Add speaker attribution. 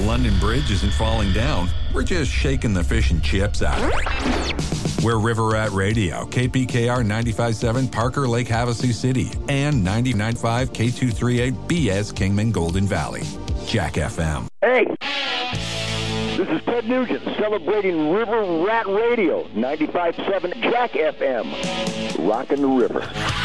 Speaker 1: London Bridge isn't falling down. We're just shaking the fish and chips out of it. We're River Rat Radio, KPKR 95.7 Parker Lake Havasu City, and 99.5 K238 BS Kingman Golden Valley. Jack FM.
Speaker 2: Hey! This is Ted Nugent celebrating River Rat Radio, 95.7 Jack FM. Rockin' the river.